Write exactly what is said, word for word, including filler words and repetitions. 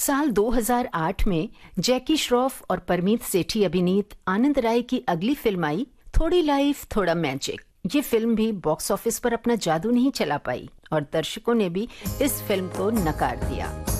साल दो हज़ार आठ में जैकी श्रॉफ और परमीत सेठी अभिनीत आनंद राय की अगली फिल्म आई थोड़ी लाइफ थोड़ा मैजिक। ये फिल्म भी बॉक्स ऑफिस पर अपना जादू नहीं चला पाई और दर्शकों ने भी इस फिल्म को नकार दिया।